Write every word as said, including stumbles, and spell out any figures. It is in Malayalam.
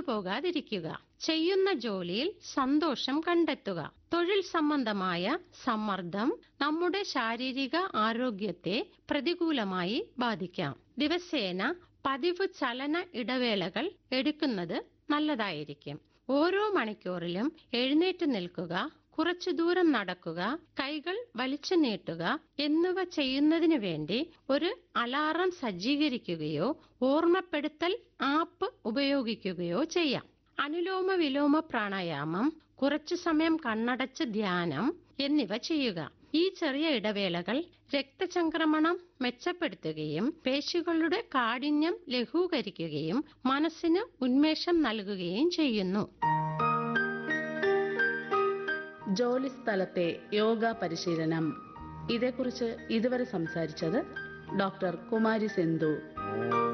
നീണ്ടുപോകാതിരിക്കുക. ചെയ്യുന്ന ജോലിയിൽ സന്തോഷം കണ്ടെത്തുക. തൊഴിൽ സംബന്ധമായ സമ്മർദ്ദം നമ്മുടെ ശാരീരിക ആരോഗ്യത്തെ പ്രതികൂലമായി ബാധിക്കാം. ദിവസേന പതിവ് ചലന ഇടവേളകൾ എടുക്കുന്നത് നല്ലതായിരിക്കും. ഓരോ മണിക്കൂറിലും എഴുന്നേറ്റ് നിൽക്കുക, കുറച്ചു ദൂരം നടക്കുക, കൈകൾ വലിച്ചു നീട്ടുക എന്നിവ ചെയ്യുന്നതിന് വേണ്ടി ഒരു അലാറം സജ്ജീകരിക്കുകയോ ഓർമ്മപ്പെടുത്തൽ ആപ്പ് ഉപയോഗിക്കുകയോ ചെയ്യാം. അനുലോമ വിലോമ പ്രാണായാമം, കുറച്ചു സമയം കണ്ണടച്ച് ധ്യാനം എന്നിവ ചെയ്യുക. ഈ ചെറിയ ഇടവേളകൾ രക്തചംക്രമണം മെച്ചപ്പെടുത്തുകയും പേശികളുടെ കാഠിന്യം ലഘൂകരിക്കുകയും മനസ്സിന് ഉന്മേഷം നൽകുകയും ചെയ്യുന്നു. ജോലിസ്ഥലത്തെ യോഗ പരിശീലനം, ഇതേക്കുറിച്ച് ഇതുവരെ സംസാരിച്ചത് ഡോക്ടർ കുമാരി സിന്ധു.